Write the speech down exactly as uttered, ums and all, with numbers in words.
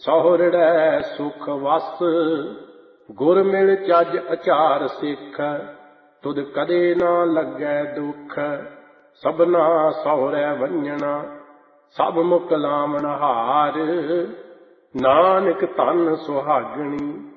ਸਹੁਰੜੈ ਸੁਖ ਵਸ। ਗੁਰ ਮਿਲ ਚੱਜ ਅਚਾਰ ਸਿੱਖ, ਤੁਧ ਕਦੇ ਨਾ ਲੱਗੈ ਦੁੱਖ। ਸਭਨਾ ਸਹੁਰੈ ਵੰਜਣਾ, ਸਭ ਮੁਕਲਾਵਣ ਹਾਰ। ਨਾਨਕ ਧਨ ਸੁਹਾਗਣੀ,